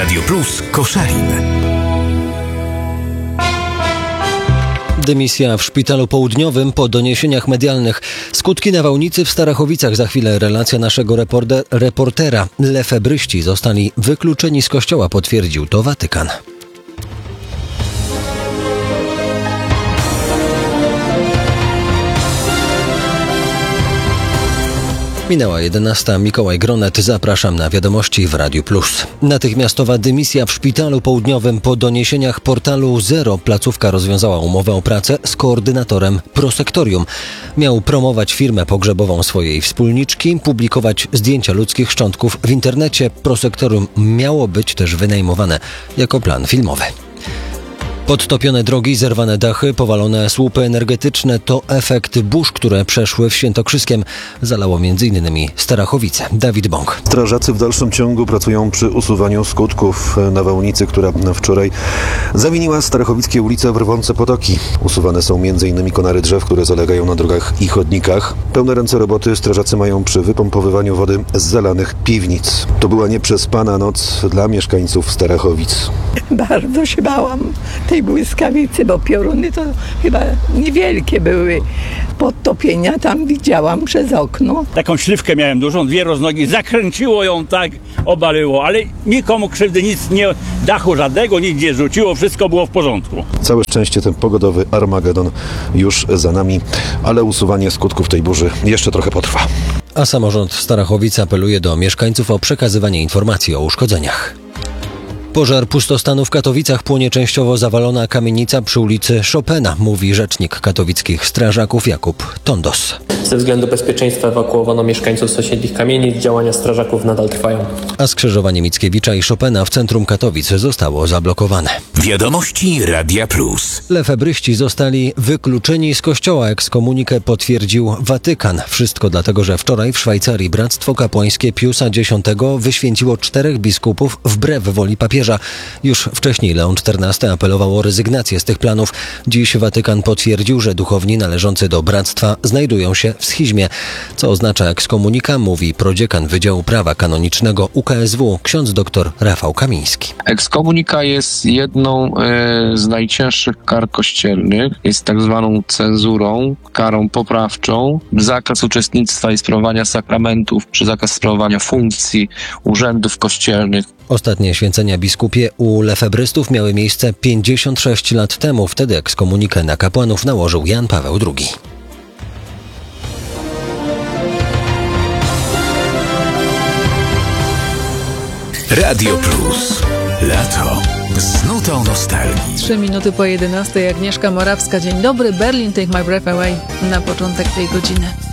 Radio Plus Koszalin. Dymisja w szpitalu południowym po doniesieniach medialnych. Skutki nawałnicy w Starachowicach. Za chwilę relacja naszego reportera. Lefebryści zostali wykluczeni z kościoła, potwierdził to Watykan. Minęła 11. Mikołaj Gronet. Zapraszam na wiadomości w Radiu Plus. Natychmiastowa dymisja w szpitalu południowym. Po doniesieniach portalu Zero placówka rozwiązała umowę o pracę z koordynatorem prosektorium. Miał promować firmę pogrzebową swojej wspólniczki, publikować zdjęcia ludzkich szczątków w internecie. Prosektorium miało być też wynajmowane jako plan filmowy. Podtopione drogi, zerwane dachy, powalone słupy energetyczne to efekt burz, które przeszły w Świętokrzyskiem. Zalało m.in. Starachowice. Dawid Bąk. Strażacy w dalszym ciągu pracują przy usuwaniu skutków nawałnicy, która wczoraj zawiniła starachowickie ulice w rwące potoki. Usuwane są m.in. konary drzew, które zalegają na drogach i chodnikach. Pełne ręce roboty strażacy mają przy wypompowywaniu wody z zalanych piwnic. To była nieprzespana noc dla mieszkańców Starachowic. Bardzo się bałam tej błyskawicy, bo pioruny to chyba niewielkie były. Podtopienia tam widziałam przez okno. Taką śliwkę miałem dużą, 2 roznogi, zakręciło ją tak, obaliło, ale nikomu krzywdy, nic nie, dachu żadnego, nic nie rzuciło, wszystko było w porządku. Całe szczęście ten pogodowy Armagedon już za nami, ale usuwanie skutków tej burzy jeszcze trochę potrwa. A samorząd Starachowic apeluje do mieszkańców o przekazywanie informacji o uszkodzeniach. Pożar pustostanu w Katowicach. Płonie częściowo zawalona kamienica przy ulicy Chopina, mówi rzecznik katowickich strażaków Jakub Tondos. Ze względu bezpieczeństwa ewakuowano mieszkańców sąsiednich kamienic. Działania strażaków nadal trwają. A skrzyżowanie Mickiewicza i Chopina w centrum Katowic zostało zablokowane. Wiadomości Radia Plus. Lefebryści zostali wykluczeni z kościoła. Ekskomunikę potwierdził Watykan. Wszystko dlatego, że wczoraj w Szwajcarii Bractwo Kapłańskie Piusa X wyświęciło 4 biskupów wbrew woli papieża. Już wcześniej Leon XIV apelował o rezygnację z tych planów. Dziś Watykan potwierdził, że duchowni należący do bractwa znajdują się w schizmie. Co oznacza ekskomunika, mówi prodziekan Wydziału Prawa Kanonicznego UKSW, ksiądz dr Rafał Kamiński. Ekskomunika jest jedną z najcięższych kar kościelnych. Jest tak zwaną cenzurą, karą poprawczą. Zakaz uczestnictwa i sprawowania sakramentów, czy zakaz sprawowania funkcji urzędów kościelnych. Ostatnie święcenia biskupie u lefebrystów miały miejsce 56 lat temu. Wtedy ekskomunikę na kapłanów nałożył Jan Paweł II. Radio Plus. Lato. Z nutą nostalgii. 3 minuty po 11. Agnieszka Morawska. Dzień dobry. Berlin, Take My Breath Away na początek tej godziny.